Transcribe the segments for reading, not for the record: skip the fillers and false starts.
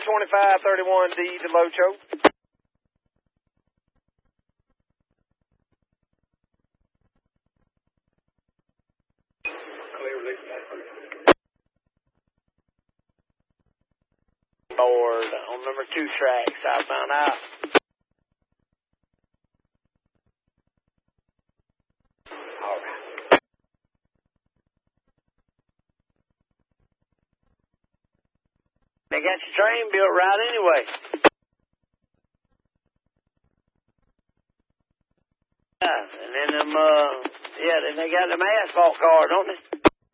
2531D to Locho. Board on number 2 track, southbound out. All right. They got your train built right anyway. Yeah, and then then they got them asphalt cars, don't they?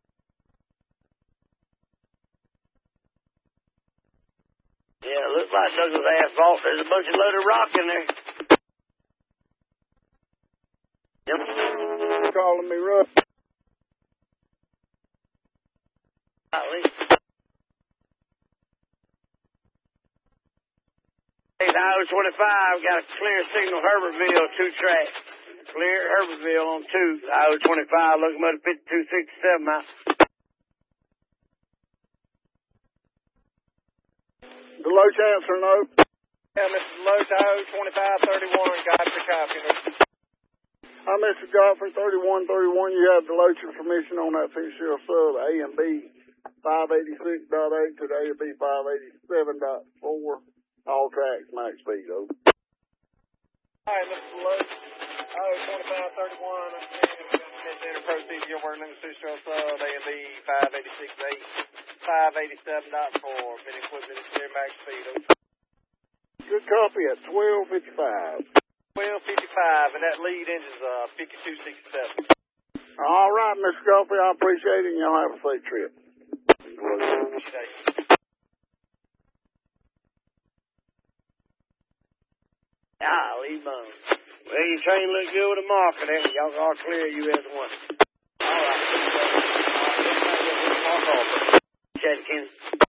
Yeah, it looks like Douglas asphalt. There's a bunch of loaded rock in there. Yep. Calling me rough. Hey, the I-25 got a clear signal, Herbertville, 2 tracks. Clear Herbertville on 2. The I-25, locomotive 5267 out. The low chance or no? Yeah, Mr. Locho, 2531, got the copy. Hi, Mr. Godfrey, 3131. You have the Loach permission on that official sub A and B 586.8 to the A and B 587.4. All tracks, max speed, over. All right, Mr. Loach, 2531, proceed to your work limit official sub A and B 586.8. 587.4. Been equipped with clear max speed. Good copy at 12:55. 12:55, and that lead engine's 5267. All right, Mr. Godfrey, I appreciate it, and y'all have a safe trip. Golly bones. Well, your train looks good with a marker there. Y'all are clear, US1. All right. Check in.